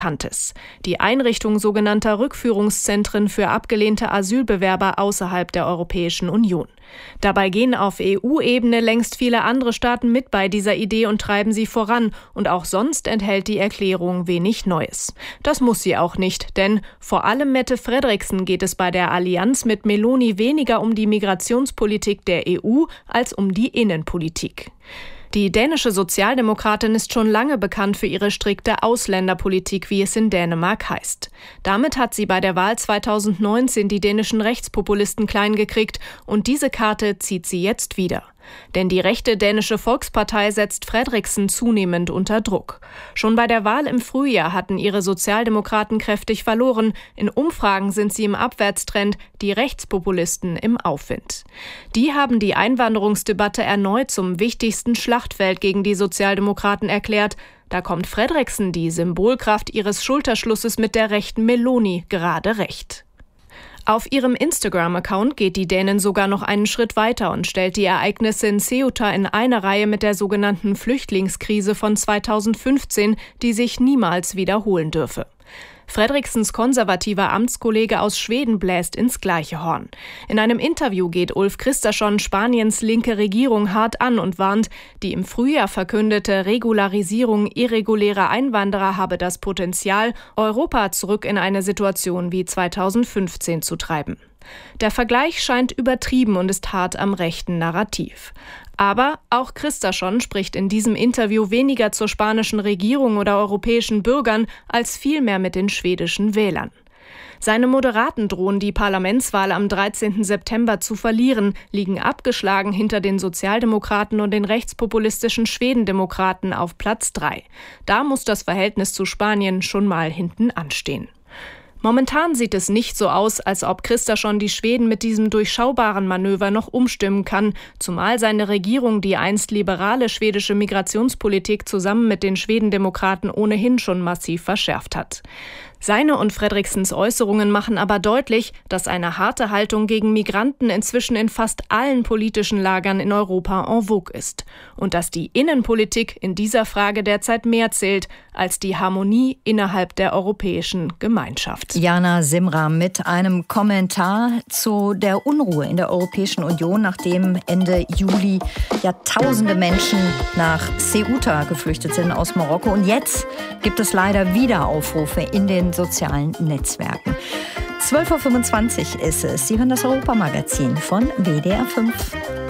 Bekanntes: die Einrichtung sogenannter Rückführungszentren für abgelehnte Asylbewerber außerhalb der Europäischen Union. Dabei gehen auf EU-Ebene längst viele andere Staaten mit bei dieser Idee und treiben sie voran. Und auch sonst enthält die Erklärung wenig Neues. Das muss sie auch nicht, denn vor allem Mette Frederiksen geht es bei der Allianz mit Meloni weniger um die Migrationspolitik der EU als um die Innenpolitik. Die dänische Sozialdemokratin ist schon lange bekannt für ihre strikte Ausländerpolitik, wie es in Dänemark heißt. Damit hat sie bei der Wahl 2019 die dänischen Rechtspopulisten kleingekriegt und diese Karte zieht sie jetzt wieder. Denn die rechte dänische Volkspartei setzt Frederiksen zunehmend unter Druck. Schon bei der Wahl im Frühjahr hatten ihre Sozialdemokraten kräftig verloren. In Umfragen sind sie im Abwärtstrend, die Rechtspopulisten im Aufwind. Die haben die Einwanderungsdebatte erneut zum wichtigsten Schlachtfeld gegen die Sozialdemokraten erklärt. Da kommt Frederiksen, die Symbolkraft ihres Schulterschlusses mit der rechten Meloni, gerade recht. Auf ihrem Instagram-Account geht die Dänin sogar noch einen Schritt weiter und stellt die Ereignisse in Ceuta in eine Reihe mit der sogenannten Flüchtlingskrise von 2015, die sich niemals wiederholen dürfe. Fredriksens konservativer Amtskollege aus Schweden bläst ins gleiche Horn. In einem Interview geht Ulf Kristersson Spaniens linke Regierung hart an und warnt, die im Frühjahr verkündete Regularisierung irregulärer Einwanderer habe das Potenzial, Europa zurück in eine Situation wie 2015 zu treiben. Der Vergleich scheint übertrieben und ist hart am rechten Narrativ. Aber auch Kristersson spricht in diesem Interview weniger zur spanischen Regierung oder europäischen Bürgern als vielmehr mit den schwedischen Wählern. Seine Moderaten drohen die Parlamentswahl am 13. September zu verlieren, liegen abgeschlagen hinter den Sozialdemokraten und den rechtspopulistischen Schwedendemokraten auf Platz 3. Da muss das Verhältnis zu Spanien schon mal hinten anstehen. Momentan sieht es nicht so aus, als ob Kristersson die Schweden mit diesem durchschaubaren Manöver noch umstimmen kann, zumal seine Regierung die einst liberale schwedische Migrationspolitik zusammen mit den Schwedendemokraten ohnehin schon massiv verschärft hat. Seine und Fredriksens Äußerungen machen aber deutlich, dass eine harte Haltung gegen Migranten inzwischen in fast allen politischen Lagern in Europa en vogue ist. Und dass die Innenpolitik in dieser Frage derzeit mehr zählt als die Harmonie innerhalb der Europäischen Gemeinschaft. Jana Simra mit einem Kommentar zu der Unruhe in der Europäischen Union, nachdem Ende Juli Tausende Menschen nach Ceuta geflüchtet sind aus Marokko. Und jetzt gibt es leider wieder Aufrufe in den sozialen Netzwerken. 12.25 Uhr ist es. Sie hören das Europamagazin von WDR 5.